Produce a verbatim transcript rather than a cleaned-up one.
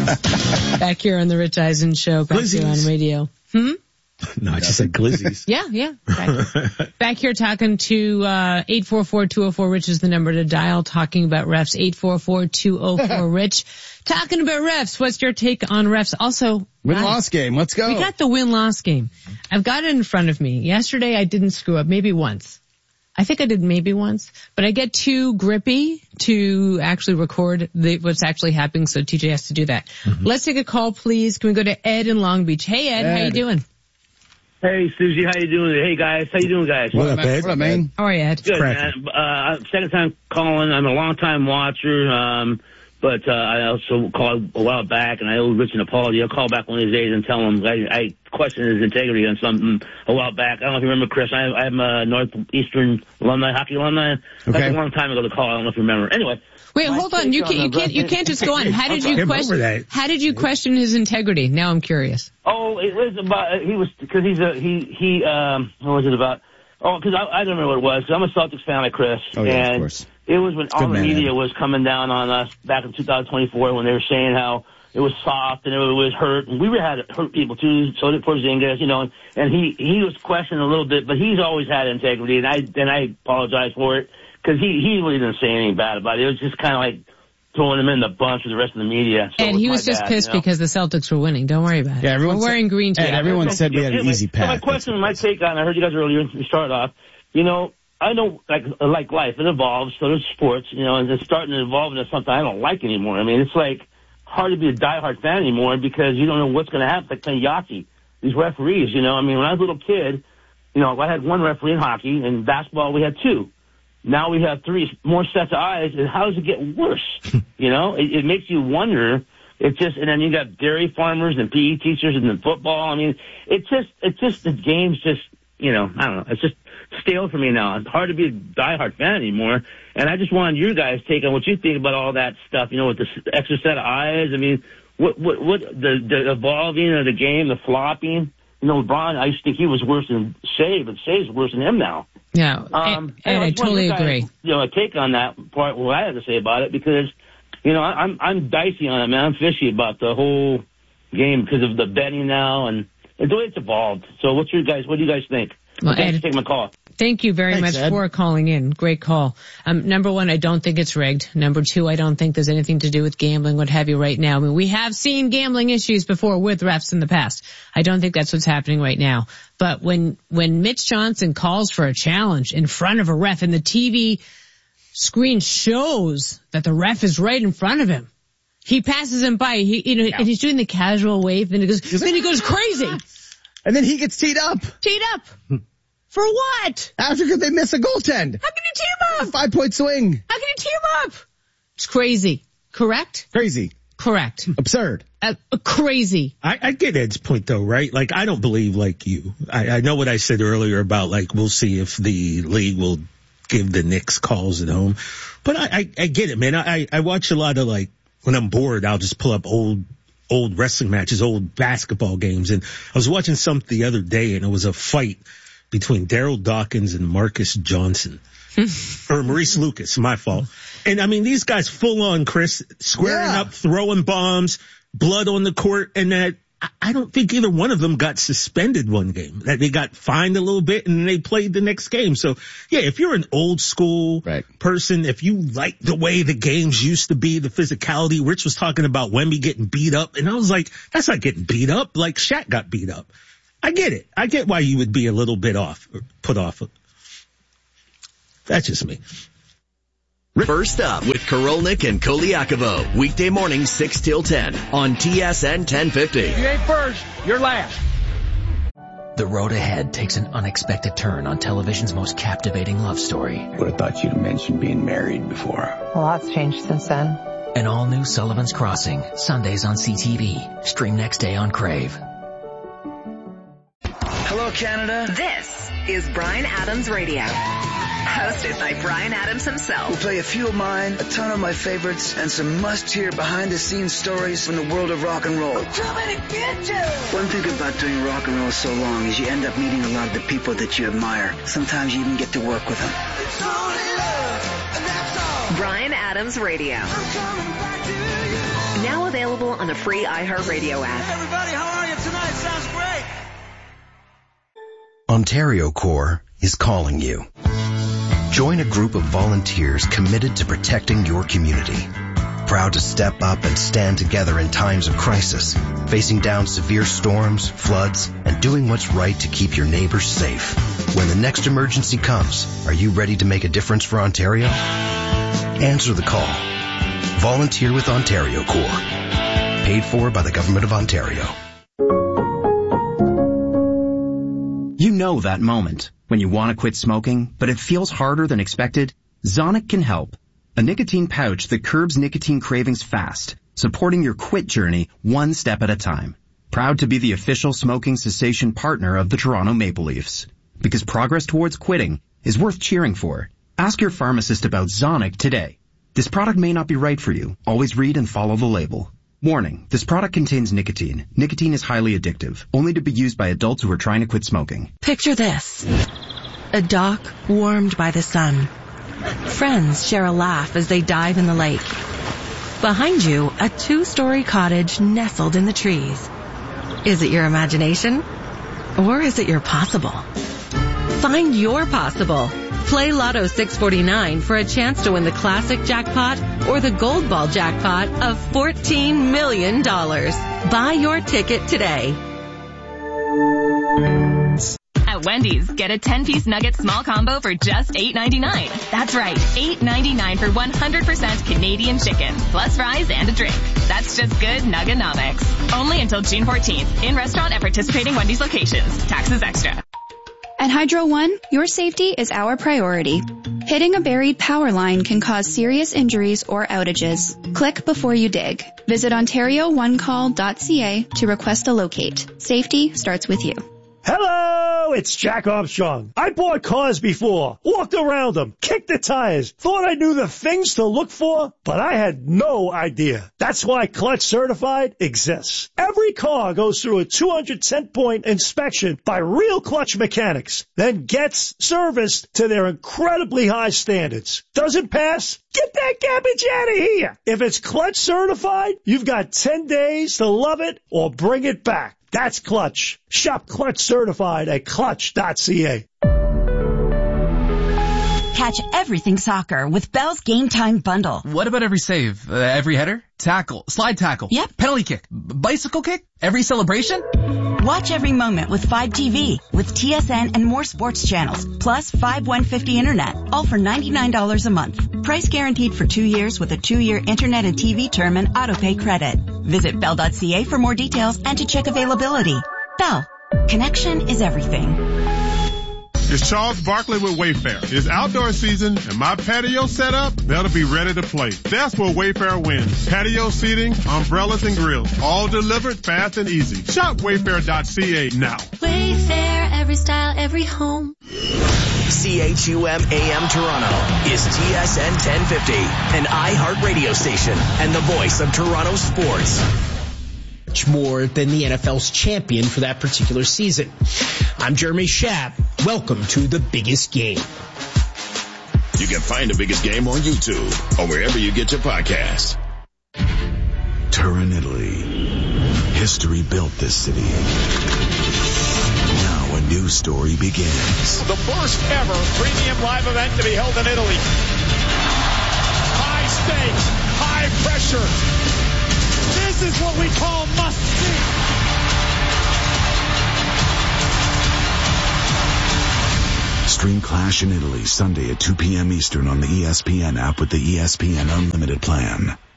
Back here on the Rich Eisen Show, back Glizzies. here on radio. Hmm? No, I just said glizzies. Yeah, yeah. Back, back here talking to, uh, eight four four, two oh four, RICH is the number to dial, talking about refs, eight four four, two oh four, RICH. Talking about refs, what's your take on refs? Also, win-loss game, let's go. We got the win-loss game. I've got it in front of me. Yesterday I didn't screw up, maybe once. I think I did maybe once, but I get too grippy to actually record the, what's actually happening, so T J has to do that. Mm-hmm. Let's take a call, please. Can we go to Ed in Long Beach? Hey, Ed, Ed. How you doing? Hey, Susie, how you doing? Hey, guys, how you doing, guys? What, what up, Ed? What up, man? How are you, Ed? Good, man. Uh, second time calling. I'm a long-time watcher, um, but uh, I also called a while back, and I owe Rich an apology. I'll call back one of these days and tell him I, I questioned his integrity on something a while back. I don't know if you remember, Chris. I, I'm a Northeastern alumni, hockey alumni. Okay. That's a long time ago to call. I don't know if you remember. Anyway. Wait, hold on. You can't, you can't, you can't just go on. How did you question, how did you question his integrity? Now I'm curious. Oh, it was about, he was, cause he's a, he, he, um, what was it about? Oh, cause I, I don't remember what it was. Cause I'm a Celtics fan like Chris. Oh, yeah, and of course. It was when all the man, media Ed. was coming down on us back in two thousand twenty-four when they were saying how it was soft and it was hurt. And we had hurt people too, so did Porzingis, you know, and, and he, he was questioned a little bit, but he's always had integrity, and I, and I apologize for it. Cause he, he really didn't say anything bad about it. It was just kind of like throwing him in the bunch with the rest of the media. So and he was just bad, pissed you know? because the Celtics were winning. Don't worry about it. Yeah, everyone we're wearing said, green today. Ed, everyone said we had an Yeah, easy so path. my question, my take on, I heard you guys earlier, you started off, you know, I know, like, like life, it evolves, so does sports, you know, and it's starting to evolve into something I don't like anymore. I mean, it's like hard to be a diehard fan anymore because you don't know what's going to happen. It's like playing Yahtzee. These referees, you know, I mean, when I was a little kid, you know, I had one referee in hockey, and basketball we had two. Now we have three more sets of eyes, and how does it get worse? You know, it, it makes you wonder. It's just, and then you got dairy farmers and P E teachers and then football. I mean, it's just, it's just, the game's just, you know, I don't know, it's just stale for me now. It's hard to be a diehard fan anymore. And I just wanted your guys' take on what you think about all that stuff, you know, with the extra set of eyes. I mean, what, what, what, the, the evolving of the game, the flopping. You know, LeBron, I used to think he was worse than Shea, but Shea's worse than him now. Yeah, Um, and, and I, I totally guys, agree. You know, a take on that part, what I have to say about it, because, you know, I'm I'm dicey on it, man. I'm fishy about the whole game because of the betting now and, and the way it's evolved. So, what's your guys? What do you guys think? Well, Thanks Ed, for taking my call. Thank you very Thanks, much Ed. for calling in. Great call. Um, number one, I don't think it's rigged. Number two, I don't think there's anything to do with gambling, what have you right now. I mean, we have seen gambling issues before with refs in the past. I don't think that's what's happening right now. But when, when Mitch Johnson calls for a challenge in front of a ref and the T V screen shows that the ref is right in front of him, he passes him by, he, you know, yeah. and he's doing the casual wave, then he goes, then he goes crazy. And then he gets teed up. Teed up. For what? After they miss a goaltend. How can you tee him up? Five point swing. How can you tee him up? It's crazy. Correct? Crazy. Correct. Absurd. Uh, uh, crazy. I, I get Ed's point though, right? Like, I don't believe like you. I, I know what I said earlier about like, we'll see if the league will give the Knicks calls at home. But I, I, I get it, man. I, I watch a lot of like, when I'm bored, I'll just pull up old, old wrestling matches, old basketball games. And I was watching something the other day and it was a fight between Daryl Dawkins and Marcus Johnson. Or Maurice Lucas, my fault. And I mean, these guys full on, Chris, squaring yeah. up, throwing bombs, blood on the court, and that I don't think either one of them got suspended one game. That they got fined a little bit and they played the next game. So yeah, if you're an old school right. person, if you like the way the games used to be, the physicality, Rich was talking about Wemby getting beat up, and I was like, that's not getting beat up. Like Shaq got beat up. I get it. I get why you would be a little bit off, or put off. That's just me. First up with Korolnik and Koliakovo. Weekday morning, six till ten on T S N ten fifty. If you ain't first, you're last. The road ahead takes an unexpected turn on television's most captivating love story. Would have thought you'd mentioned being married before. A lot's changed since then. An all-new Sullivan's Crossing, Sundays on C T V. Stream next day on Crave. Hello, Canada. This is Bryan Adams Radio. Hosted by Bryan Adams himself. We'll play a few of mine, a ton of my favorites, and some must-hear behind-the-scenes stories from the world of rock and roll. I'm coming to get you! One thing about doing rock and roll so long is you end up meeting a lot of the people that you admire. Sometimes you even get to work with them. It's only love, and that's all. Bryan Adams Radio. I'm coming back to you. Now available on the free iHeartRadio app. Hey, everybody, how are you tonight? Sounds great. Ontario Corps is calling you. Join a group of volunteers committed to protecting your community. Proud to step up and stand together in times of crisis, facing down severe storms, floods, and doing what's right to keep your neighbors safe. When the next emergency comes, are you ready to make a difference for Ontario? Answer the call. Volunteer with Ontario Corps. Paid for by the Government of Ontario. You know that moment when you want to quit smoking, but it feels harder than expected? Zonic can help. A nicotine pouch that curbs nicotine cravings fast, supporting your quit journey one step at a time. Proud to be the official smoking cessation partner of the Toronto Maple Leafs. Because progress towards quitting is worth cheering for. Ask your pharmacist about Zonic today. This product may not be right for you. Always read and follow the label. Warning, this product contains nicotine. Nicotine is highly addictive, only to be used by adults who are trying to quit smoking. Picture this. A dock warmed by the sun. Friends share a laugh as they dive in the lake. Behind you, a two-story cottage nestled in the trees. Is it your imagination? Or is it your possible? Find your possible. Play Lotto six forty-nine for a chance to win the classic jackpot or the gold ball jackpot of fourteen million dollars. Buy your ticket today. At Wendy's, get a ten-piece nugget small combo for just eight ninety-nine. That's right, eight ninety-nine for one hundred percent Canadian chicken, plus fries and a drink. That's just good Nuggenomics. Only until June fourteenth. In restaurant at participating Wendy's locations. Taxes extra. At Hydro One, your safety is our priority. Hitting a buried power line can cause serious injuries or outages. Click before you dig. Visit ontario one call dot c a to request a locate. Safety starts with you. Hello, it's Jack Armstrong. I bought cars before, walked around them, kicked the tires, thought I knew the things to look for, but I had no idea. That's why Clutch Certified exists. Every car goes through a two hundred ten point inspection by real Clutch mechanics, then gets serviced to their incredibly high standards. Doesn't pass? Get that garbage out of here. If it's Clutch Certified, you've got ten days to love it or bring it back. That's Clutch. Shop Clutch Certified at clutch dot c a. Catch everything soccer with Bell's Game Time Bundle. What about every save? Uh, every header? Tackle? Slide tackle? Yep. Penalty kick? B- bicycle kick? Every celebration? Watch every moment with five T V, with T S N and more sports channels, plus five one fifty internet, all for ninety-nine dollars a month. Price guaranteed for two years with a two-year internet and T V term and auto-pay credit. Visit bell dot c a for more details and to check availability. Bell. Connection is everything. It's Charles Barkley with Wayfair. It's outdoor season, and my patio set up, that'll be ready to play. That's where Wayfair wins. Patio seating, umbrellas, and grills, all delivered fast and easy. Shop wayfair dot c a now. Wayfair, every style, every home. C H U M A M Toronto is T S N ten fifty, an iHeart radio station and the voice of Toronto sports. Much more than the N F L's champion for that particular season. I'm Jeremy Schaap. Welcome to The Biggest Game. You can find The Biggest Game on YouTube or wherever you get your podcasts. Turin, Italy. History built this city. Now a new story begins. The first ever premium live event to be held in Italy. High stakes, high pressure. This is what we call must-see. Stream Clash in Italy Sunday at two p.m. Eastern on the E S P N app with the E S P N Unlimited plan.